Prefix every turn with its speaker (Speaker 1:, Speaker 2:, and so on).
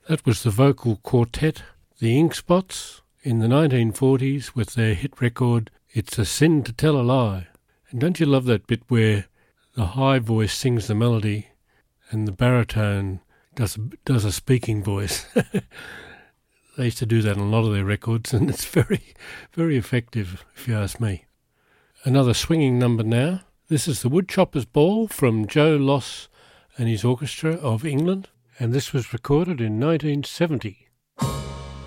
Speaker 1: That was the vocal quartet, the Ink Spots, in the 1940s with their hit record, It's a Sin to Tell a Lie. And don't you love that bit where the high voice sings the melody and the baritone does a speaking voice? They used to do that on a lot of their records, and it's very, very effective, if you ask me. Another swinging number now. This is the Woodchopper's Ball from Joe Loss and his Orchestra of England, and this was recorded in 1970.